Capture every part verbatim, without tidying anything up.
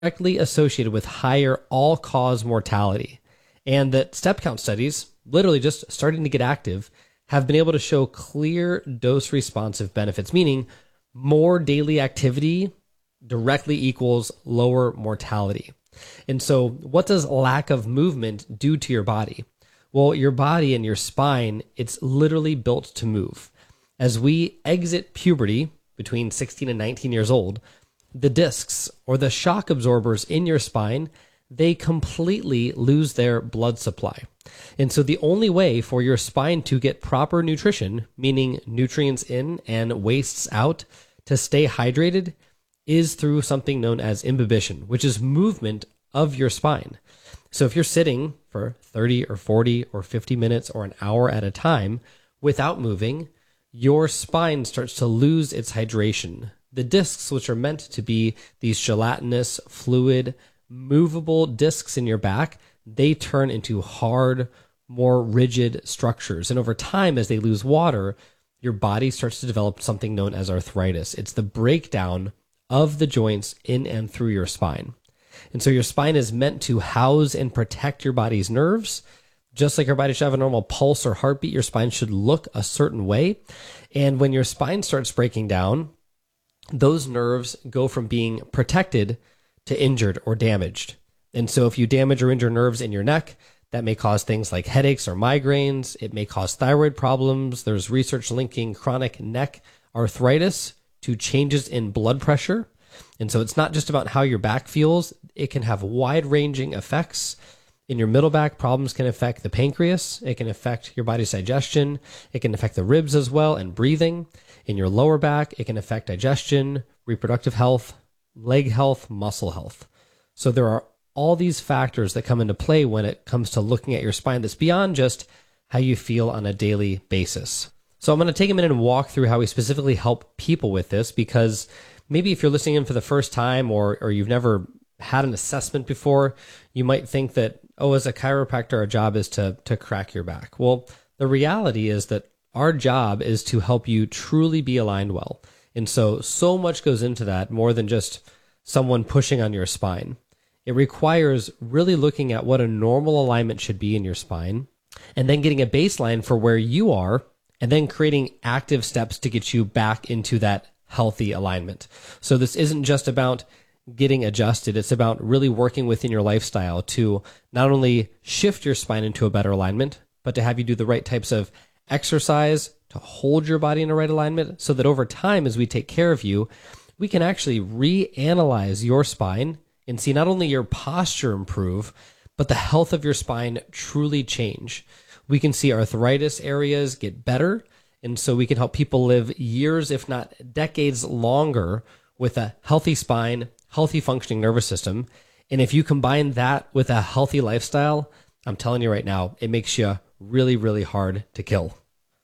directly associated with higher all-cause mortality, and that step count studies, literally just starting to get active, have been able to show clear dose-responsive benefits, meaning more daily activity directly equals lower mortality. And so what does lack of movement do to your body? Well, your body and your spine, it's literally built to move. As we exit puberty between sixteen and nineteen years old, the discs or the shock absorbers in your spine, they completely lose their blood supply. And so the only way for your spine to get proper nutrition, meaning nutrients in and wastes out, to stay hydrated is through something known as imbibition, which is movement of your spine. So if you're sitting for thirty or forty or fifty minutes or an hour at a time without moving, your spine starts to lose its hydration. The discs, which are meant to be these gelatinous, fluid, movable discs in your back, they turn into hard, more rigid structures. And over time, as they lose water, your body starts to develop something known as arthritis. It's the breakdown of the joints in and through your spine. And so your spine is meant to house and protect your body's nerves. Just like your body should have a normal pulse or heartbeat, your spine should look a certain way. And when your spine starts breaking down, those nerves go from being protected to injured or damaged. And so if you damage or injure nerves in your neck, that may cause things like headaches or migraines. It may cause thyroid problems. There's research linking chronic neck arthritis to changes in blood pressure. And so it's not just about how your back feels. It can have wide-ranging effects. In your middle back, problems can affect the pancreas. It can affect your body's digestion. It can affect the ribs as well and breathing. In your lower back, it can affect digestion, reproductive health, leg health, muscle health. So there are all these factors that come into play when it comes to looking at your spine that's beyond just how you feel on a daily basis. So I'm going to take a minute and walk through how we specifically help people with this, because maybe if you're listening in for the first time or or you've never had an assessment before, you might think that, oh, as a chiropractor, our job is to to crack your back. Well, the reality is that our job is to help you truly be aligned well. And so, so much goes into that, more than just someone pushing on your spine. It requires really looking at what a normal alignment should be in your spine, and then getting a baseline for where you are, and then creating active steps to get you back into that healthy alignment. So this isn't just about getting adjusted. It's about really working within your lifestyle to not only shift your spine into a better alignment, but to have you do the right types of exercise to hold your body in the right alignment, so that over time, as we take care of you, we can actually reanalyze your spine and see not only your posture improve, but the health of your spine truly change. We can see arthritis areas get better, and so we can help people live years, if not decades longer, with a healthy spine, healthy functioning nervous system. And if you combine that with a healthy lifestyle, I'm telling you right now, it makes you really, really hard to kill.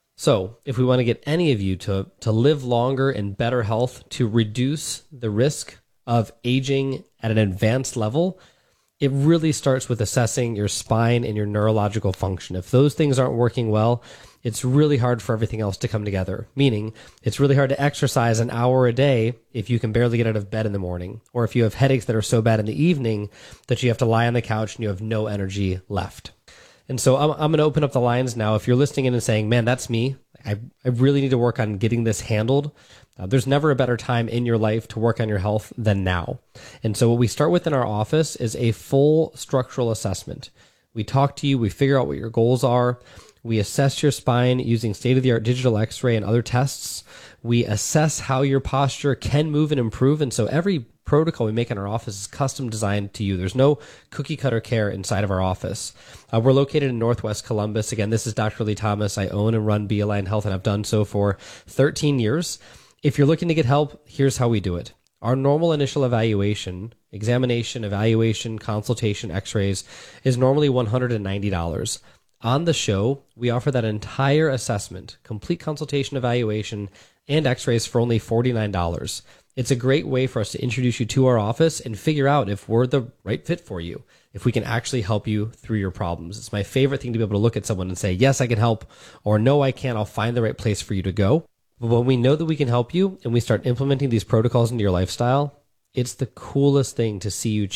So if we want to get any of you to, to live longer in better health, to reduce the risk of aging at an advanced level, it really starts with assessing your spine and your neurological function. If those things aren't working well, it's really hard for everything else to come together. Meaning, it's really hard to exercise an hour a day if you can barely get out of bed in the morning, or if you have headaches that are so bad in the evening that you have to lie on the couch and you have no energy left. And so I'm, I'm going to open up the lines now. If you're listening in and saying, man, that's me, I, I really need to work on getting this handled. Uh, there's never a better time in your life to work on your health than now. And so what we start with in our office is a full structural assessment. We talk to you, we figure out what your goals are. We assess your spine using state-of-the-art digital x-ray and other tests. We assess how your posture can move and improve. And so every protocol we make in our office is custom designed to you. There's no cookie cutter care inside of our office. Uh, we're located in Northwest Columbus. Again, this is Doctor Lee Thomas. I own and run Be Aligned Health, and I've done so for thirteen years. If you're looking to get help, here's how we do it. Our normal initial evaluation, examination, evaluation, consultation, x-rays is normally one hundred ninety dollars. On the show, we offer that entire assessment, complete consultation, evaluation, and x-rays for only forty-nine dollars. It's a great way for us to introduce you to our office and figure out if we're the right fit for you, if we can actually help you through your problems. It's my favorite thing to be able to look at someone and say, yes, I can help, or no, I can't. I'll find the right place for you to go. But when we know that we can help you and we start implementing these protocols into your lifestyle, It's the coolest thing to see you